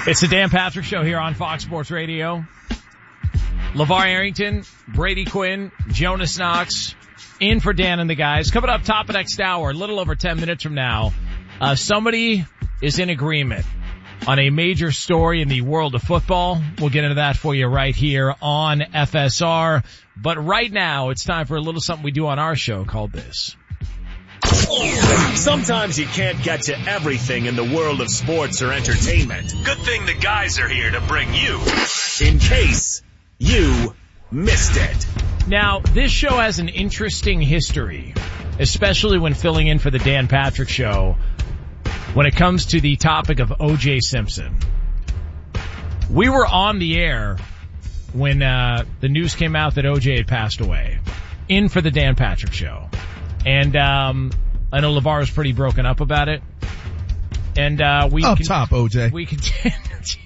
It's the Dan Patrick Show here on Fox Sports Radio. LeVar Arrington, Brady Quinn, Jonas Knox, in for Dan and the guys. Coming up top of next hour, a little over 10 minutes from now, somebody is in agreement on a major story in the world of football. We'll get into that for you right here on FSR. But right now, it's time for a little something we do on our show called this. Sometimes you can't get to everything in the world of sports or entertainment. Good thing the guys are here to bring you in case you missed it. Now, this show has an interesting history, especially when filling in for the Dan Patrick Show, when it comes to the topic of O.J. Simpson. We were on the air when the news came out that O.J. had passed away, in for the Dan Patrick Show. And I know LeVar was pretty broken up about it. And we top, OJ. We continue.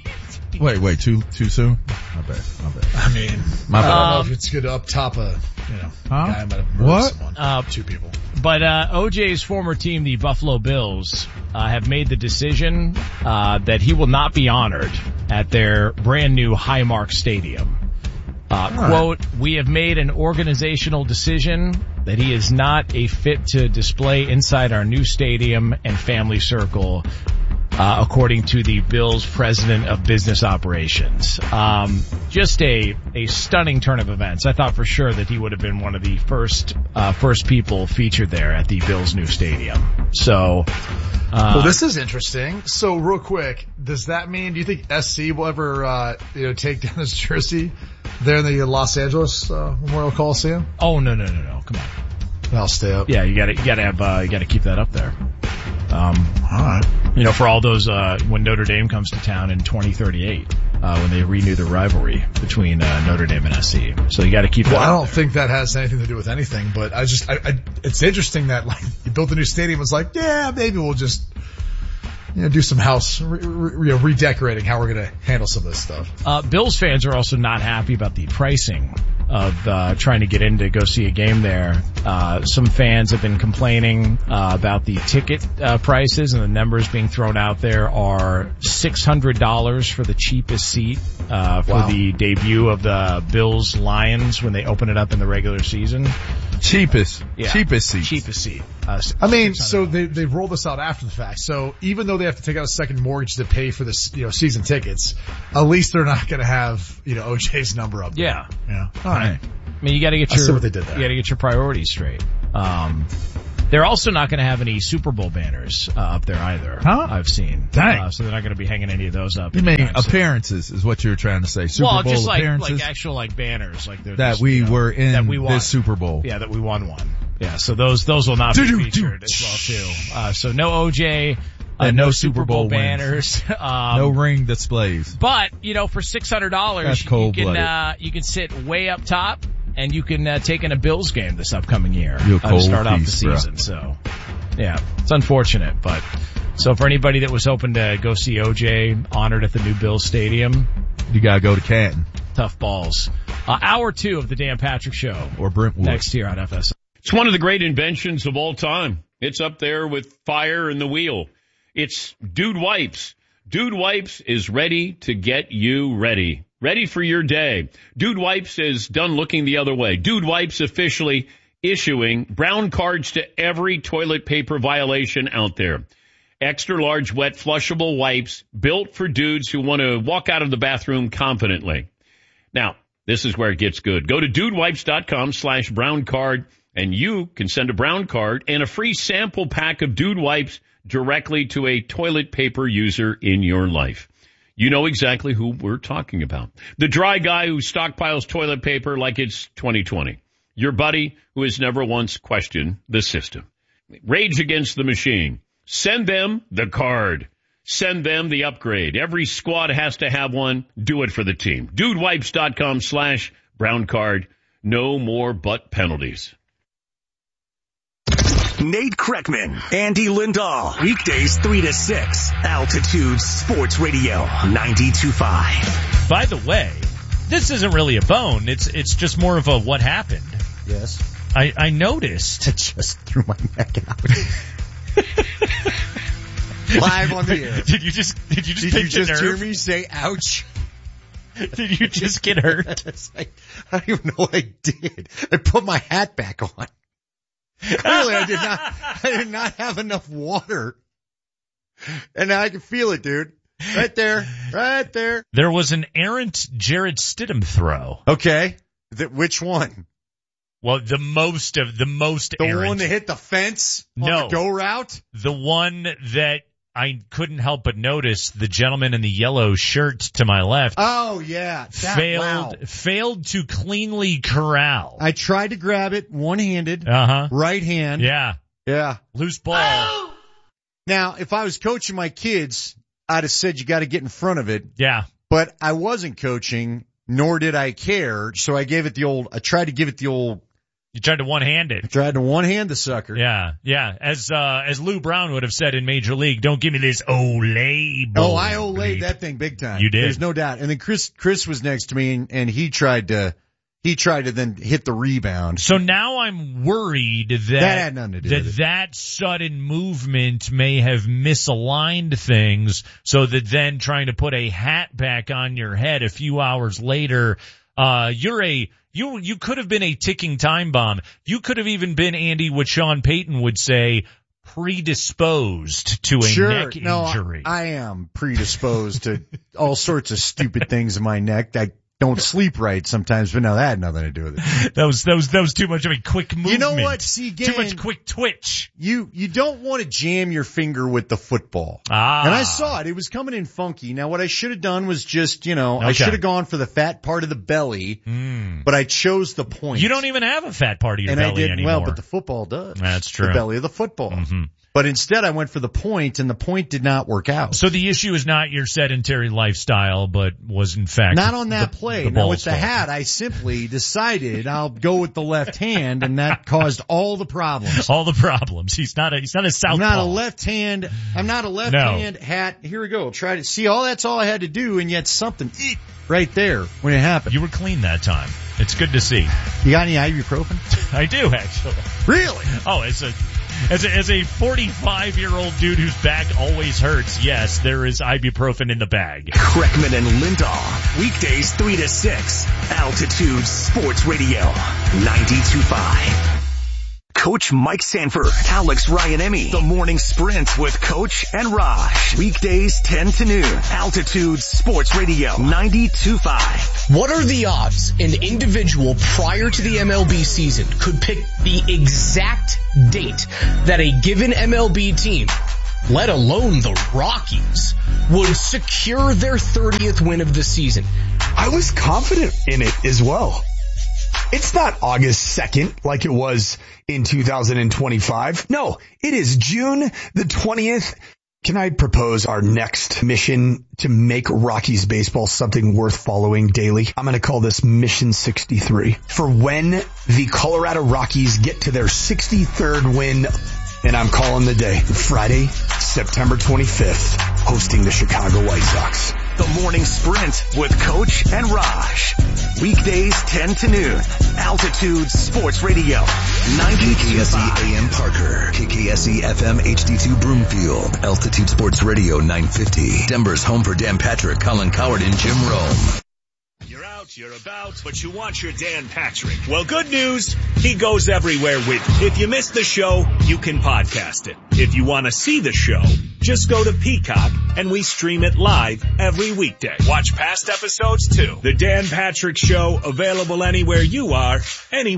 Wait, too soon? My bad. I mean, my bad. I don't know if it's good to up top a, guy might have murdered someone. Two people. But OJ's former team, the Buffalo Bills, have made the decision that he will not be honored at their brand new Highmark Stadium. Quote, "We have made an organizational decision that he is not a fit to display inside our new stadium and family circle," according to the Bills' president of business operations. Just a stunning turn of events. I thought for sure that he would have been one of the first people featured there at the Bills' new stadium. So, well, this is interesting. So real quick, does that mean, do you think SC will ever, take down his jersey there in the Los Angeles, Memorial Coliseum? Oh, no. Come on. I'll stay up. Yeah, you gotta keep that up there. All right. For all those, when Notre Dame comes to town in 2038, when they renew the rivalry between, Notre Dame and SC. So you gotta keep that up. I don't think that has anything to do with anything, but it's interesting that, you built a new stadium. It's like, yeah, maybe we'll just, do some house, redecorating how we're gonna handle some of this stuff. Bills fans are also not happy about the pricing of, trying to get in to go see a game there. Some fans have been complaining, about the ticket, prices, and the numbers being thrown out there are $600 for the cheapest seat, for the debut of the Bills Lions when they open it up in the regular season. Cheapest seat. Cheapest seat. So they've rolled this out after the fact. So even though they have to take out a second mortgage to pay for this, season tickets, at least they're not going to have, OJ's number up there. Yeah. All right. I mean, you got to get see what they did there. You got to get your priorities straight. They're also not going to have any Super Bowl banners up there either. Huh? I've seen. Dang. So they're not going to be hanging any of those up. You mean appearances is what you're trying to say? Super Bowl just appearances? like actual banners, like that we were in this Super Bowl. Yeah, that we won one. Yeah, so those will not be featured as well too. So no OJ. No Super Bowl banners. No ring displays. But, for $600, you can sit way up top and you can take in a Bills game this upcoming year to start off the season. Bro. So, yeah, it's unfortunate. But so for anybody that was hoping to go see OJ honored at the new Bills Stadium, you gotta go to Canton. Tough balls. Hour 2 of the Dan Patrick Show. Or Brentwood. Next year on FS. It's one of the great inventions of all time. It's up there with fire and the wheel. It's Dude Wipes. Dude Wipes is ready to get you ready. Ready for your day. Dude Wipes is done looking the other way. Dude Wipes officially issuing brown cards to every toilet paper violation out there. Extra large wet flushable wipes built for dudes who want to walk out of the bathroom confidently. Now, this is where it gets good. Go to dudewipes.com/brown card and you can send a brown card and a free sample pack of Dude Wipes directly to a toilet paper user in your life. You know exactly who we're talking about. The dry guy who stockpiles toilet paper like it's 2020. Your buddy who has never once questioned the system. Rage against the machine. Send them the card. Send them the upgrade. Every squad has to have one. Do it for the team. Dudewipes.com/brown card. No more butt penalties. Nate Kreckman, Andy Lindahl, weekdays 3 to 6, Altitude Sports Radio 92.5. By the way, this isn't really a bone. It's just more of a what happened. Yes. I noticed. I just threw my neck out. Live on the air. Did you just hear me say ouch? Did you just get hurt? I don't even know what I did. I put my hat back on. Clearly I did not have enough water. And now I can feel it, dude. Right there. There was an errant Jarrett Stidham throw. Okay. Which one? Well, the most errant. The one that hit the fence on the go route? The one that I couldn't help but notice, the gentleman in the yellow shirt to my left. Oh, yeah. Failed to cleanly corral. I tried to grab it one-handed. Right hand. Yeah. Loose ball. Oh! Now, if I was coaching my kids, I'd have said you got to get in front of it. Yeah. But I wasn't coaching, nor did I care, so I tried to give it the old. You tried to one-hand it. I tried to one-hand the sucker. Yeah. As Lou Brown would have said in Major League, don't give me this Olay ball. Oh, I Olayed that thing big time. You did. There's no doubt. And then Chris was next to me, and he tried to then hit the rebound. So now I'm worried that had nothing to do with it. That sudden movement may have misaligned things, so that then trying to put a hat back on your head a few hours later, you could have been a ticking time bomb. You could have even been, Andy, what Sean Payton would say, predisposed to a neck injury. I am predisposed to all sorts of stupid things in my neck. I don't sleep right sometimes, but no, that had nothing to do with it. That was too much of a quick movement. You know what? See, again, too much quick twitch. You don't want to jam your finger with the football. And I saw it. It was coming in funky. Now, what I should have done was just, I should have gone for the fat part of the belly, but I chose the point. You don't even have a fat part of your belly anymore. Well, but the football does. That's true. The belly of the football. Mm-hmm. But instead I went for the point, and the point did not work out. So the issue is not your sedentary lifestyle, but was in fact not on that play. Now with the hat, I simply decided I'll go with the left hand, and that caused all the problems. All the problems. He's not a southpaw. I'm not a left hand hat. Here we go. Try to see that's all I had to do, and yet something right there when it happened. You were clean that time. It's good to see. You got any ibuprofen? I do, actually. Really? Oh, as a 45-year-old dude whose back always hurts, yes, there is ibuprofen in the bag. Kreckman and Lindahl, weekdays 3 to 6, Altitude Sports Radio, 92.5. Coach Mike Sanford, Alex Ryanemi, The Morning Sprint with Coach and Raj. Weekdays 10 to noon, Altitude Sports Radio, 92.5. What are the odds an individual prior to the MLB season could pick the exact date that a given MLB team, let alone the Rockies, would secure their 30th win of the season? I was confident in it as well. It's not August 2nd like it was in 2025. No, it is June the 20th. Can I propose our next mission to make Rockies baseball something worth following daily? I'm going to call this Mission 63. For when the Colorado Rockies get to their 63rd win, and I'm calling the day Friday, September 25th, hosting the Chicago White Sox. The Morning Sprint with Coach and Raj. Weekdays 10 to noon. Altitude Sports Radio. 92.5. KKSE AM Parker. KKSE FM HD2 Broomfield. Altitude Sports Radio 950. Denver's home for Dan Patrick, Colin Coward, and Jim Rome. You're out, you're about, but you want your Dan Patrick. Well, good news. He goes everywhere with you. If you missed the show, you can podcast it. If you want to see the show, just go to Peacock and we stream it live every weekday. Watch past episodes too. The Dan Patrick Show, available anywhere you are, anywhere.